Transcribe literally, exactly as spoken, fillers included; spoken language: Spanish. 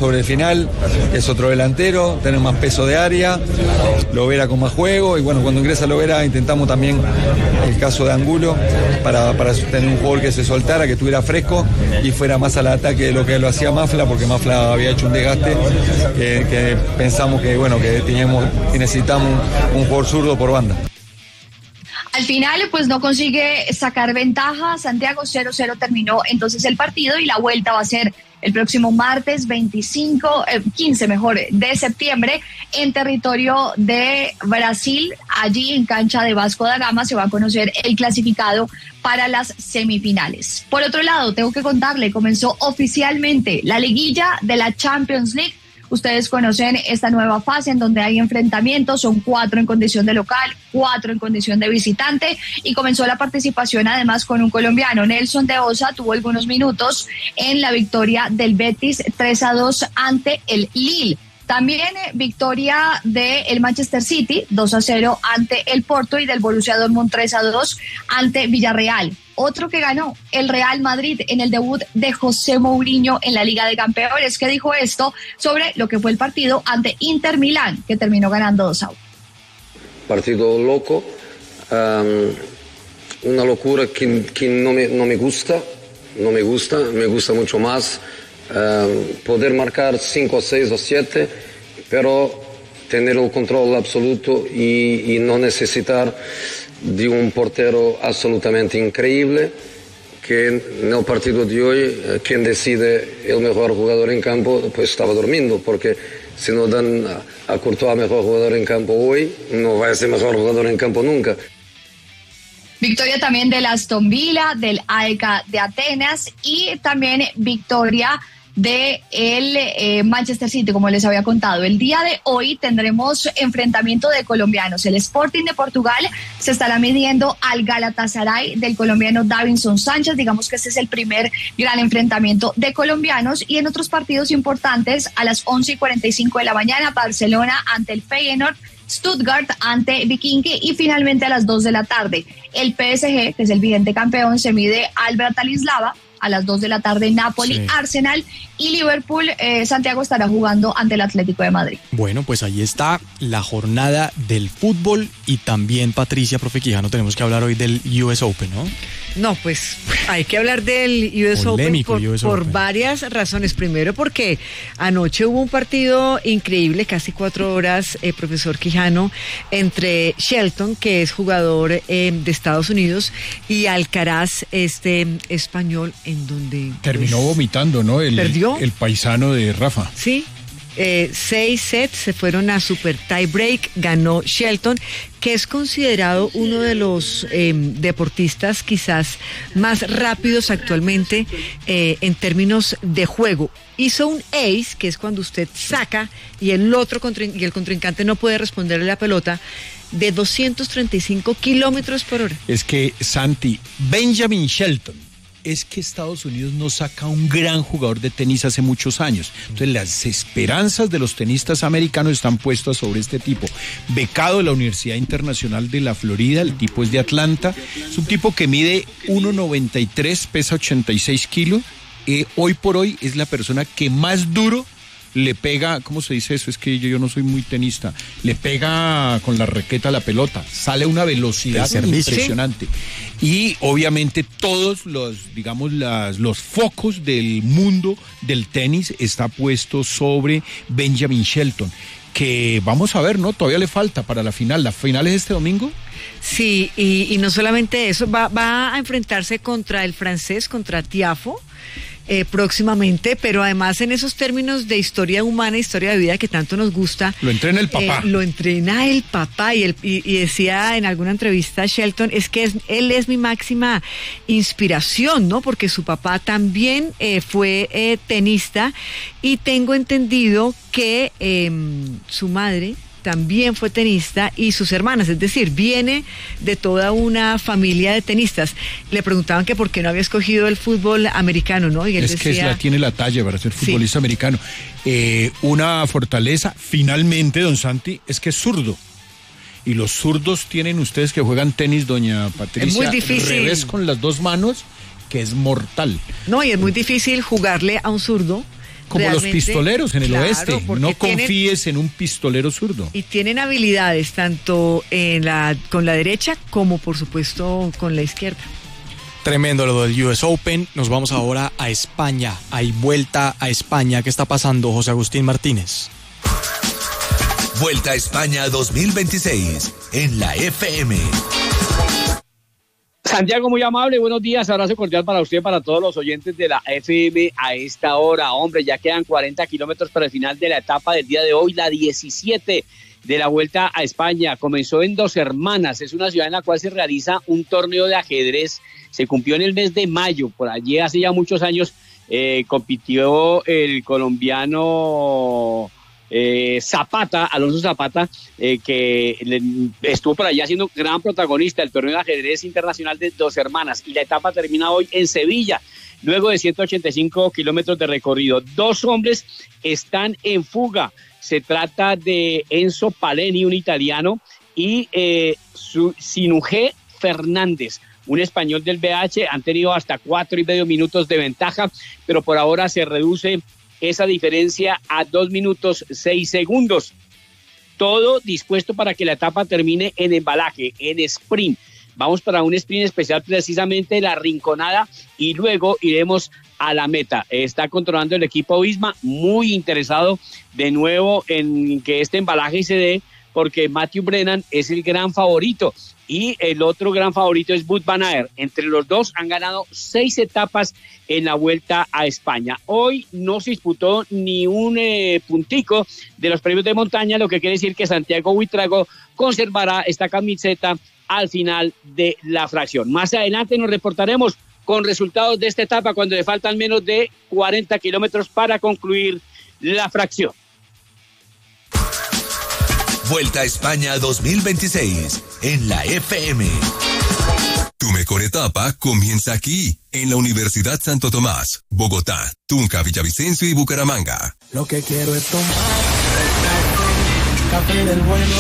sobre el final, es otro delantero, tener más peso de área, Lovera con más juego, y bueno, cuando ingresa Lovera intentamos también el caso de Angulo para, para tener un jugador que se soltara, que estuviera fresco y fuera más al ataque de lo que lo hacía Mafla, porque Mafla había hecho un desgaste que, que pensamos que bueno que teníamos que necesitamos un, un jugador zurdo por banda. Al final, pues no consigue sacar ventaja. Santiago cero cero terminó entonces el partido y la vuelta va a ser el próximo martes veinticinco, eh, quince mejor, de septiembre en territorio de Brasil. Allí en cancha de Vasco da Gama se va a conocer el clasificado para las semifinales. Por otro lado, tengo que contarle, comenzó oficialmente la liguilla de la Champions League. Ustedes conocen esta nueva fase en donde hay enfrentamientos, son cuatro en condición de local, cuatro en condición de visitante, y comenzó la participación además con un colombiano. Nelson de Osa tuvo algunos minutos en la victoria del Betis tres a dos ante el Lille. También eh, victoria del Manchester City dos a cero ante el Porto y del Borussia Dortmund tres a dos ante Villarreal. Otro que ganó, el Real Madrid, en el debut de José Mourinho en la Liga de Campeones, que dijo esto sobre lo que fue el partido ante Inter Milán, que terminó ganando dos a uno. Partido loco, um, una locura que, que no, me, no me gusta, no me gusta, me gusta mucho más um, poder marcar cinco, seis o siete, pero tener el control absoluto y, y no necesitar de un portero absolutamente increíble, que en el partido de hoy, quien decide el mejor jugador en campo, pues estaba durmiendo, porque si no dan a Courtois mejor jugador en campo hoy, no va a ser mejor jugador en campo nunca. Victoria también del Aston Villa, del A E K de Atenas, y también victoria de el eh, Manchester City, como les había contado. El día de hoy tendremos enfrentamiento de colombianos. El Sporting de Portugal se estará midiendo al Galatasaray del colombiano Davinson Sánchez. Digamos que este es el primer gran enfrentamiento de colombianos. Y en otros partidos importantes, a las once y cuarenta y cinco de la mañana, Barcelona ante el Feyenoord, Stuttgart ante Vikingi, y finalmente a las dos de la tarde, el P S G, que es el vigente campeón, se mide al Bratislava. A las dos de la tarde, Napoli, sí. Arsenal, y Liverpool, eh, Santiago estará jugando ante el Atlético de Madrid. Bueno, pues ahí está la jornada del fútbol, y también, Patricia, profe Quijano, tenemos que hablar hoy del U S Open, ¿no? No, pues hay que hablar del U S Polémico Open por, U S por Open. varias razones. Primero, porque anoche hubo un partido increíble, casi cuatro horas, eh, profesor Quijano, entre Shelton, que es jugador eh, de Estados Unidos, y Alcaraz, este español, en donde terminó pues, vomitando, ¿no? El, ¿perdió? El paisano de Rafa. Sí. Eh, seis sets se fueron a super tie break, ganó Shelton, que es considerado uno de los eh, deportistas quizás más rápidos actualmente eh, en términos de juego. Hizo un ace, que es cuando usted saca y el otro contrin- y el contrincante no puede responderle la pelota, de doscientos treinta y cinco kilómetros por hora. Es que, Santi, Benjamin Shelton, es que Estados Unidos no saca un gran jugador de tenis hace muchos años. Entonces las esperanzas de los tenistas americanos están puestas sobre este tipo. Becado de la Universidad Internacional de la Florida, el tipo es de Atlanta, es un tipo que mide uno noventa y tres, pesa ochenta y seis kilos, eh, hoy por hoy es la persona que más duro le pega, ¿cómo se dice eso? Es que yo, yo no soy muy tenista. Le pega con la raqueta a la pelota. Sale a una velocidad impresionante. Y obviamente todos los, digamos, las, los focos del mundo del tenis está puesto sobre Benjamin Shelton, que vamos a ver, ¿no? Todavía le falta para la final. ¿La final es este domingo? Sí, y, y no solamente eso, va, va a enfrentarse contra el francés, contra Tiafoe, Eh, próximamente, pero además en esos términos de historia humana, historia de vida que tanto nos gusta. Lo entrena el papá. Eh, lo entrena el papá y, el, y, y decía en alguna entrevista Shelton, es que es, él es mi máxima inspiración, ¿no? Porque su papá también eh, fue eh, tenista, y tengo entendido que eh, su madre también fue tenista, y sus hermanas, es decir, viene de toda una familia de tenistas. Le preguntaban que por qué no había escogido el fútbol americano, ¿no? Y él es decía, que la tiene la talla para ser futbolista sí. americano. Eh, una fortaleza, finalmente, don Santi, es que es zurdo. Y los zurdos tienen ustedes que juegan tenis, doña Patricia, es muy difícil. Revés con las dos manos, que es mortal. No, y es muy difícil jugarle a un zurdo Como los pistoleros en el claro, oeste. No confíes tienen, en un pistolero zurdo. Y tienen habilidades tanto en la con la derecha como, por supuesto, con la izquierda. Tremendo lo del U S Open. Nos vamos ahora a España. Hay vuelta a España. ¿Qué está pasando, José Agustín Martínez? Vuelta a España dos mil veintiséis en la F M. Santiago, muy amable, buenos días, abrazo cordial para usted y para todos los oyentes de la F M a esta hora. Hombre, ya quedan cuarenta kilómetros para el final de la etapa del día de hoy, la diecisiete de la Vuelta a España. Comenzó en Dos Hermanas, es una ciudad en la cual se realiza un torneo de ajedrez. Se cumplió en el mes de mayo, por allí hace ya muchos años eh, compitió el colombiano... Eh, Zapata, Alonso Zapata, eh, que le, estuvo por allá siendo gran protagonista del torneo de ajedrez internacional de Dos Hermanas, y la etapa termina hoy en Sevilla, luego de ciento ochenta y cinco kilómetros de recorrido. Dos hombres están en fuga, se trata de Enzo Paleni, un italiano, y eh, su, Sinuje Fernández, un español del B H. Han tenido hasta cuatro y medio minutos de ventaja, pero por ahora se reduce esa diferencia a dos minutos seis segundos. Todo dispuesto para que la etapa termine en embalaje, en sprint. Vamos para un sprint especial, precisamente la Rinconada, y luego iremos a la meta. Está controlando el equipo Visma, muy interesado de nuevo en que este embalaje se dé, porque Matthew Brennan es el gran favorito y el otro gran favorito es Wout van Aert. Entre los dos han ganado seis etapas en la Vuelta a España. Hoy no se disputó ni un eh, puntico de los premios de montaña, lo que quiere decir que Santiago Buitrago conservará esta camiseta al final de la fracción. Más adelante nos reportaremos con resultados de esta etapa cuando le faltan menos de cuarenta kilómetros para concluir la fracción. Vuelta a España dos mil veintiséis en la F M. Tu mejor etapa comienza aquí, en la Universidad Santo Tomás, Bogotá, Tunja, Villavicencio y Bucaramanga. Lo que quiero es tomar café del bueno.